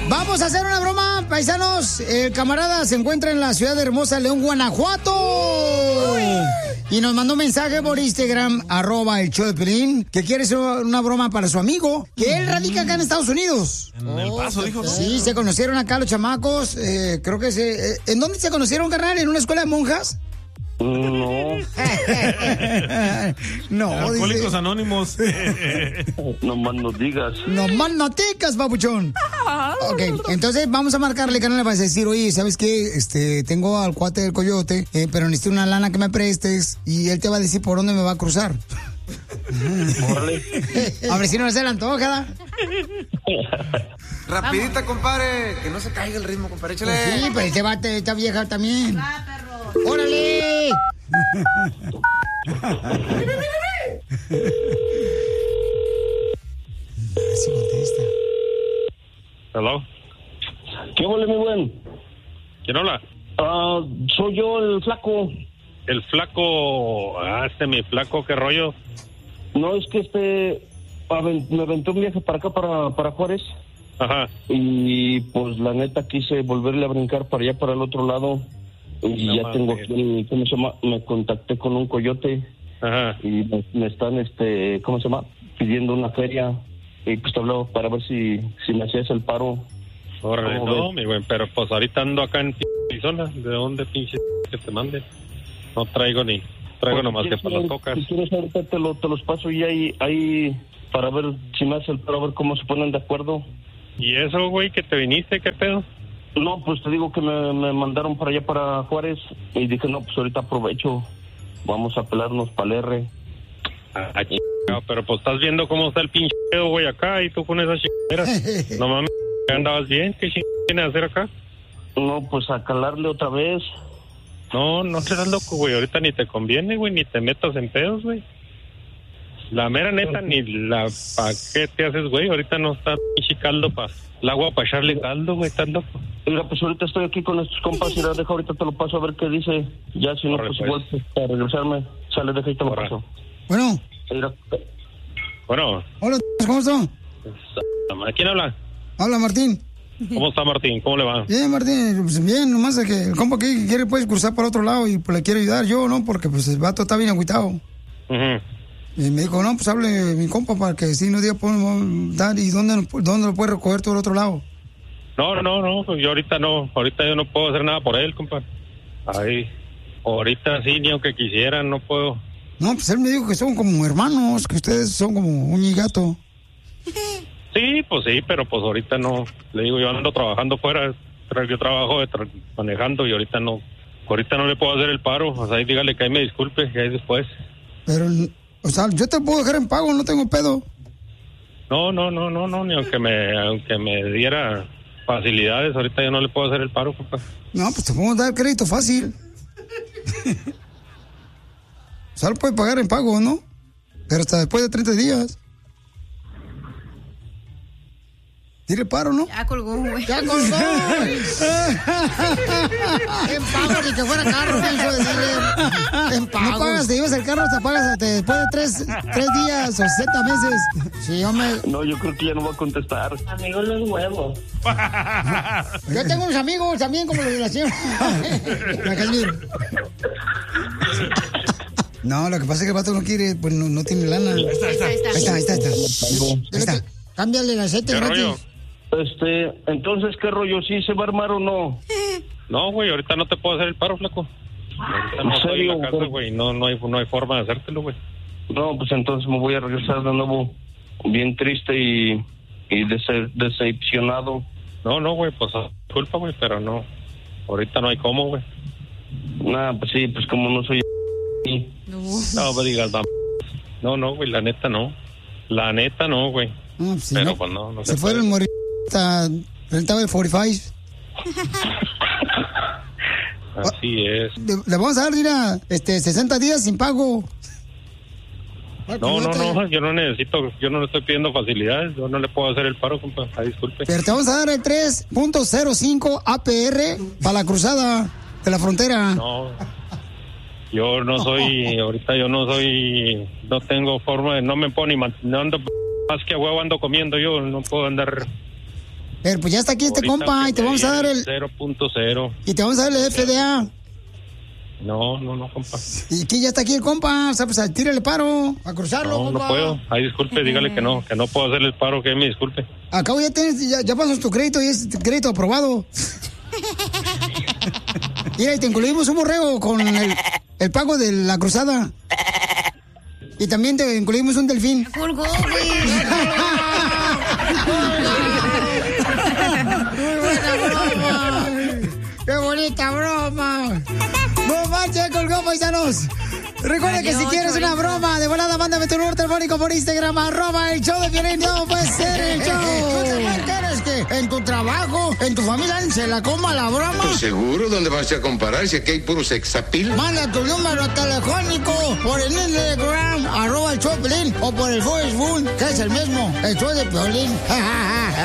Vamos a hacer una broma, paisanos. El camarada se encuentra en la ciudad hermosa de León, Guanajuato. Y nos mandó un mensaje por Instagram, @el-show-de-Piolín, que quiere hacer una broma para su amigo, que él radica acá en Estados Unidos. En El Paso, dijo, ¿no? Sí, se conocieron acá los chamacos. Creo que ¿en dónde se conocieron, carnal? ¿En una escuela de monjas? No. No, Alcohólicos dice. Anónimos. No más no digas. No más noticas, papuchón. Ok, entonces vamos a marcarle, carnal, le vas a decir, oye, ¿sabes qué? Tengo al cuate del coyote, pero necesito una lana que me prestes, y él te va a decir por dónde me va a cruzar. Órale. A ver si no se le antoja. Rapidita, compadre. Que no se caiga el ritmo, compadre. Échale. Sí, pero este bate, esta vieja también. ¡Órale! Si contesta. Hello. ¿Qué huele, mi buen? ¿Quién habla? Soy yo, el flaco. El flaco. Mi flaco, ¿qué rollo? No, es que me aventó un viaje para acá, para Juárez. Ajá. Y pues la neta quise volverle a brincar para allá, para el otro lado. Y No ya mames. tengo aquí, ¿cómo se llama? Me contacté con un coyote. Ajá. Y me están, ¿cómo se llama? Pidiendo una feria. Y pues te hablaba para ver si me hacías el paro. Órale, ¿Cómo no, ves? mi buen, pero pues ahorita ando acá en Arizona. ¿De dónde pinche que te mande? No traigo Pues, nomás si que quieres, para las tocas. Si quieres ahorita te los paso y ahí para ver si me hace el paro, a ver cómo se ponen de acuerdo. ¿Y eso, güey, que te viniste? ¿Qué pedo? No, pues te digo que me mandaron para allá, para Juárez, y dije, no, pues ahorita aprovecho, vamos a pelarnos para el R. Pero pues estás viendo cómo está el pinche pedo, güey, acá, y tú con esas chingaderas. No mames, ¿andabas bien? ¿Qué chingaderas tienes a hacer acá? No, pues a calarle otra vez. No seas loco, güey, ahorita ni te conviene, güey, ni te metas en pedos, güey. La mera neta, ni la pa' qué te haces, güey, ahorita no está pinche caldo el agua para echarle caldo, güey, estás loco. Mira, pues ahorita estoy aquí con estos compas y la dejo, ahorita te lo paso a ver qué dice. Ya, si no, Corre, pues pues. igual, pues, para regresarme, sale, deja y te lo Corre. paso. Bueno, Mira, Bueno, hola, ¿cómo están? ¿quién habla? Habla Martín. ¿Cómo está Martín? ¿Cómo le va? Bien, Martín, pues bien, nomás es que el compa aquí quiere pues cruzar para otro lado y pues le quiero ayudar yo, ¿no? Porque pues el vato está bien agüitado. Ujú. Y me dijo, no, pues hable mi compa para que si no diga podemos dar y dónde lo puede recoger todo el otro lado. No, pues yo ahorita yo no puedo hacer nada por él, compa. Ay, ahorita sí, ni aunque quisieran, no puedo. No, pues él me dijo que son como hermanos, que ustedes son como un y gato. Sí, pero pues ahorita no. Le digo, yo ando trabajando fuera, yo trabajo manejando y ahorita no le puedo hacer el paro. O sea, ahí dígale que ahí me disculpe, que ahí después. Pero, o sea, yo te puedo dejar en pago, no tengo pedo. No, ni aunque me diera facilidades, ahorita yo no le puedo hacer el paro, compa. No, pues te podemos dar crédito fácil. O sea, lo puedes pagar en pago, ¿no? Pero hasta después de 30 días. Tire paro, ¿no? Ya colgó, güey. ¡Ya colgó! En pago, ni que fuera carro, pienso decirle. En pago. No pagas, te llevas el carro, te pagas hasta después de 3 días o 60 meses. Sí, hombre. no, yo creo que ya no va a contestar. Amigos, los huevos. Yo tengo unos amigos también como los de la señora. La Casimiro. No, lo que pasa es que el vato no quiere, pues no tiene lana. Ahí está. Cámbiale el aceite ¿Qué gratis. rollo? Entonces, ¿qué rollo? ¿Sí se va a armar o no? No, güey, ahorita no te puedo hacer el paro, flaco. Ahorita no estoy en la casa, güey, no hay forma de hacértelo, güey. No, pues entonces me voy a regresar de nuevo bien triste y decepcionado. No, güey, pues disculpa, güey, pero no. Ahorita no hay cómo, güey. Nah, pues sí, pues como no soy... No me digas, no, güey, la neta no. La neta no, güey. No, pues, Pero no, pues no se fuera el morir. Rentaba el 45. Así es. Le vamos a dar, mira, 60 días sin pago. No, yo no le estoy pidiendo facilidades, yo no le puedo hacer el paro, compa, disculpe. Pero te vamos a dar el 3.05 APR para la cruzada de la frontera. No, yo no soy, ahorita yo no soy, no tengo forma de, no me puedo ni no ando más que a huevo ando comiendo yo, no puedo andar Pero pues ya está aquí este compa y te vamos a dar el 0.0. Y te vamos a dar el FDA. No, compa. Y que ya está aquí el compa, o sea, pues tírale paro, a cruzarlo, No, compa. no puedo. Ay, disculpe, dígale que no puedo hacerle el paro, que me disculpe. Acabo ya ya pasas tu crédito y es crédito aprobado. Mira, y te incluimos un borrego con el pago de la cruzada. Y también te incluimos un delfín. Colgó, ¡Qué bonita broma! ¡No manches, colgó, paisanos! Recuerda que si quieres una broma, de volada, mándame tu número telefónico por Instagram, @el show de Piolín. No puede ser el show. ¿Tú también quieres que en tu trabajo, en tu familia, se la coma la broma? Pues seguro, ¿dónde vas a comparar si aquí hay puro sexapil? Manda tu número telefónico por el Instagram, @el show de Piolín, o por el Facebook, que es el mismo, el show de Piolín.